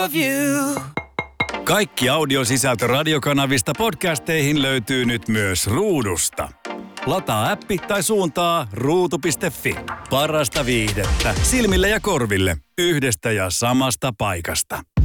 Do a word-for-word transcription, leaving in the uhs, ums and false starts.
love you. Kaikki audiosisältö radiokanavista podcasteihin löytyy nyt myös Ruudusta. Lataa appi tai suuntaa ruutu piste fi. Parasta viihdettä silmille ja korville yhdestä ja samasta paikasta.